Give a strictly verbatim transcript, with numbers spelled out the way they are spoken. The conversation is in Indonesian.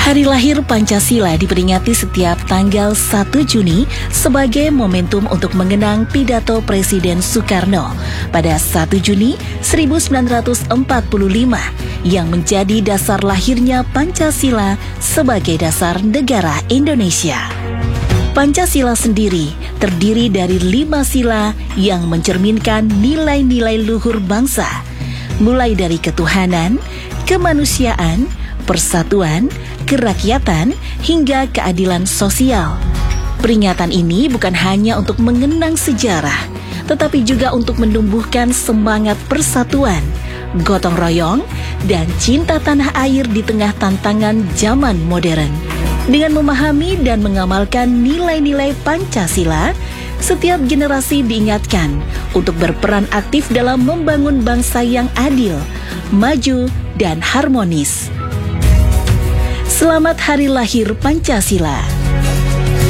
Hari lahir Pancasila diperingati setiap tanggal satu Juni sebagai momentum untuk mengenang pidato Presiden Soekarno pada satu Juni seribu sembilan ratus empat puluh lima yang menjadi dasar lahirnya Pancasila sebagai dasar negara Indonesia. Pancasila sendiri terdiri dari lima sila yang mencerminkan nilai-nilai luhur bangsa, mulai dari ketuhanan, kemanusiaan, persatuan, kerakyatan, hingga keadilan sosial. Peringatan ini bukan hanya untuk mengenang sejarah, tetapi juga untuk menumbuhkan semangat persatuan, gotong royong, dan cinta tanah air di tengah tantangan zaman modern. Dengan memahami dan mengamalkan nilai-nilai Pancasila, setiap generasi diingatkan untuk berperan aktif dalam membangun bangsa yang adil, maju, dan harmonis. Selamat Hari Lahir Pancasila.